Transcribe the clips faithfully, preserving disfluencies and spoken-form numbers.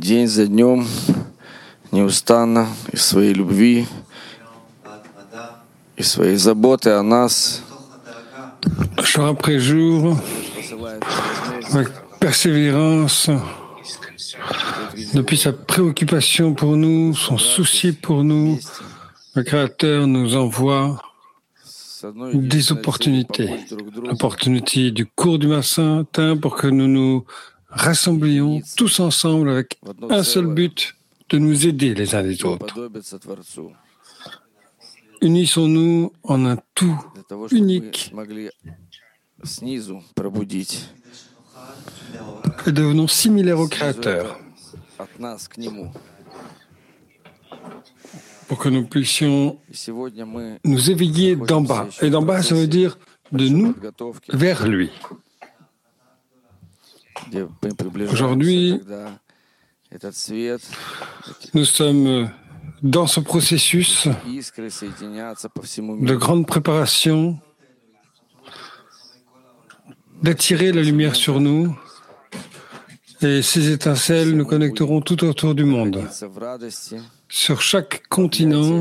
день за днем неустанно из своей любви, из своей заботы о нас. Jour après jour, avec persévérance, depuis sa préoccupation pour nous, son souci pour nous, le Créateur nous envoie des opportunités. L'opportunité du cours du matin pour que nous nous rassemblions tous ensemble avec un seul but, de nous aider les uns les autres. Unissons-nous en un tout unique et devenons similaires au Créateur pour que nous puissions nous éveiller d'en bas. Et d'en bas, ça veut dire de nous vers lui. Aujourd'hui, nous sommes dans ce processus de grande préparation, d'attirer la lumière sur nous, et ces étincelles nous connecteront tout autour du monde, sur chaque continent,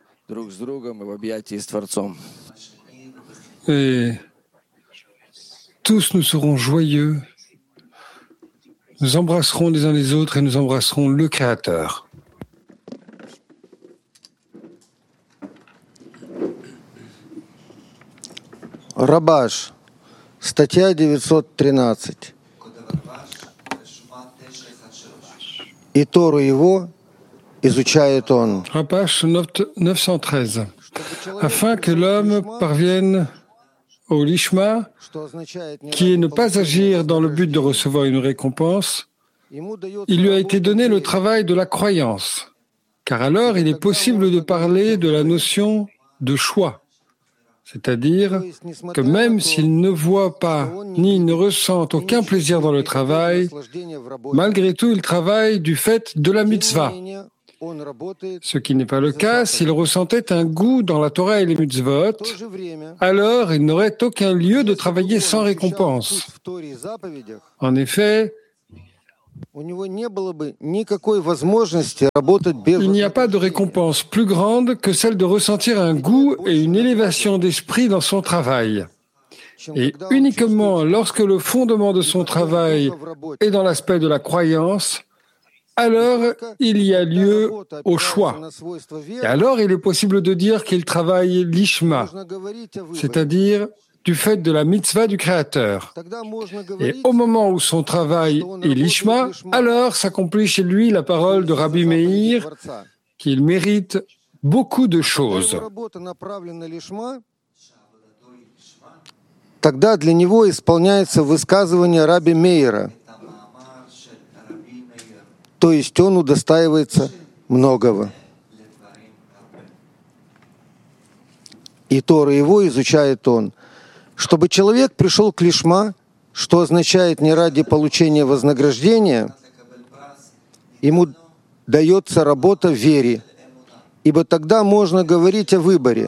et tous nous serons joyeux, nous embrasserons les uns les autres et nous embrasserons le Créateur. Рабаш, статья девятьсот тринадцать. И Тору его изучает он. Rapash neuf cent treize. Afin que l'homme parvienne au lishma, qui est ne pas agir dans le but de recevoir une récompense, il lui a été donné le travail de la croyance, car alors il est possible de parler de la notion de choix. C'est-à-dire que même s'il ne voit pas ni ne ressent aucun plaisir dans le travail, malgré tout, il travaille du fait de la mitzvah. Ce qui n'est pas le cas s'il ressentait un goût dans la Torah et les mitzvot, alors il n'aurait aucun lieu de travailler sans récompense. En effet, il n'y a pas de récompense plus grande que celle de ressentir un goût et une élévation d'esprit dans son travail. Et uniquement lorsque le fondement de son travail est dans l'aspect de la croyance, alors il y a lieu au choix. Et alors il est possible de dire qu'il travaille l'ishma, c'est-à-dire du fait de la mitzvah du Créateur. Et au moment où son travail est l'ishma, alors s'accomplit chez lui la parole de Rabbi Meir, qu'il mérite beaucoup de choses. Тогда для него исполняется высказывание Раби Мейера, то есть он удостаивается многого. И Тора его изучает он. Чтобы человек пришел к лишма, что означает не ради получения вознаграждения, ему дается работа в вере, ибо тогда можно говорить о выборе.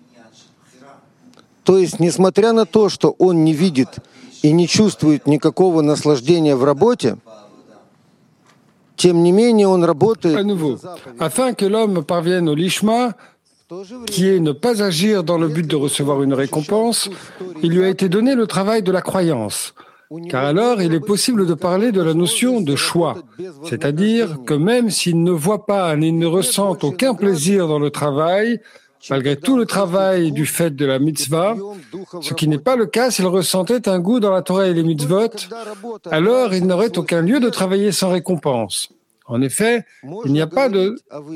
То есть, несмотря на то, что он не видит и не чувствует никакого наслаждения в работе, тем не менее он работает. À nouveau, afin que l'homme parvienne au lishma, qui est ne pas agir dans le but de recevoir une récompense, il lui a été donné le travail de la croyance. Car alors, il est possible de parler de la notion de choix, c'est-à-dire que même s'il ne voit pas ni ne ressent aucun plaisir dans le travail, malgré tout le travail du fait de la mitzvah, ce qui n'est pas le cas s'il ressentait un goût dans la Torah et les mitzvot, alors il n'aurait aucun lieu de travailler sans récompense. En effet, il n'y a pas de...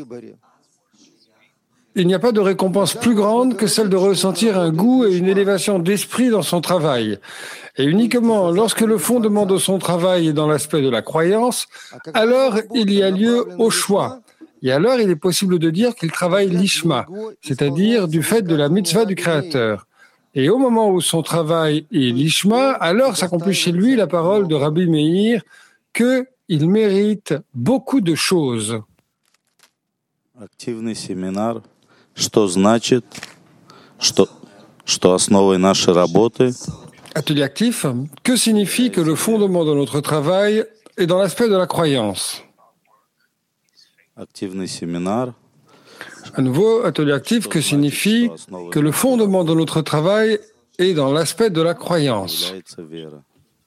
Il n'y a pas de récompense plus grande que celle de ressentir un goût et une élévation d'esprit dans son travail. Et uniquement lorsque le fondement de son travail est dans l'aspect de la croyance, alors il y a lieu au choix. Et alors il est possible de dire qu'il travaille l'ishma, c'est-à-dire du fait de la mitzvah du Créateur. Et au moment où son travail est l'ishma, alors s'accomplit chez lui la parole de Rabbi Meir qu'il mérite beaucoup de choses. Активный семинар. Что значит, что, что основой нашей работы Atelier actif, que signifie que le fondement de notre travail est dans l'aspect de la croyance? Активный семинар. À nouveau, atelier actif, que signifie que le fondement de notre travail est dans l'aspect de la croyance. Является вера.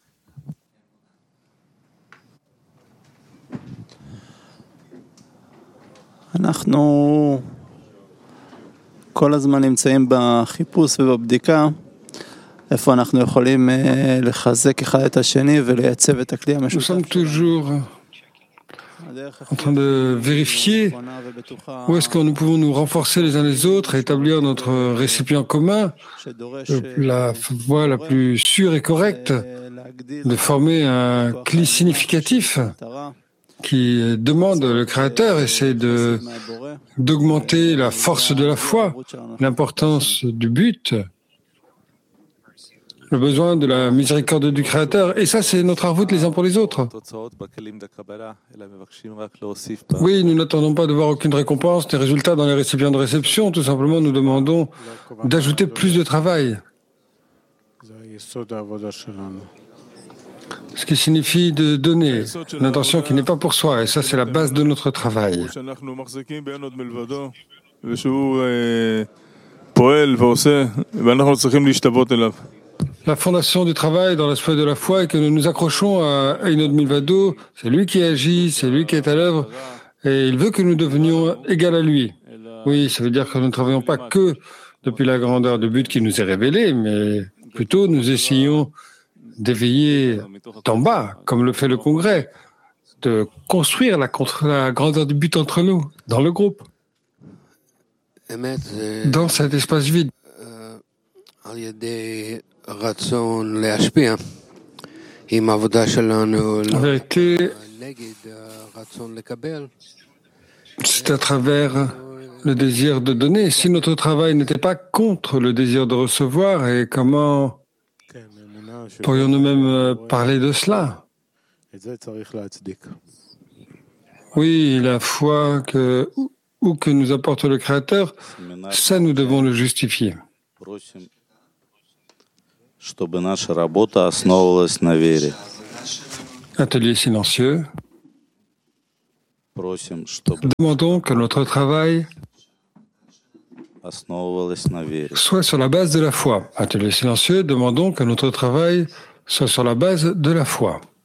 אנחנו כל הזמן נמצאים בחיפוש ובבדיקה איפה אנחנו יכולים לחזק אחד את השני ולייצב את הכלי Nous המשותף. sommes toujours en train de vérifier où est-ce que nous pouvons nous renforcer les uns les autres et établir notre récipient commun, la voie la plus sûre et correcte de former un cli significatif qui demande le Créateur, essaie de, d'augmenter la force de la foi, l'importance du but, le besoin de la miséricorde du Créateur. Et ça, c'est notre arvout les uns pour les autres. Oui, nous n'attendons pas de voir aucune récompense, des résultats dans les récipients de réception. Tout simplement, nous demandons d'ajouter plus de travail. Ce qui signifie de donner une intention qui n'est pas pour soi. Et ça, c'est la base de notre travail. La fondation du travail dans l'aspect de la foi est que nous nous accrochons à Einod Milvado. C'est lui qui agit, c'est lui qui est à l'œuvre. Et il veut que nous devenions égaux à lui. Oui, ça veut dire que nous ne travaillons pas que depuis la grandeur du but qui nous est révélé, mais plutôt nous essayons d'éveiller d'en bas, comme le fait le Congrès, de construire la, la grandeur du but entre nous, dans le groupe, dans cet espace vide. En vérité, c'est à travers le désir de donner. Si notre travail n'était pas contre le désir de recevoir, et comment pourrions-nous même parler de cela? Oui, la foi que, ou que nous apporte le Créateur, ça nous devons le justifier. Atelier silencieux. Demandons que notre travail soit sur la base de la foi. Atelier silencieux, demandons que notre travail soit sur la base de la foi.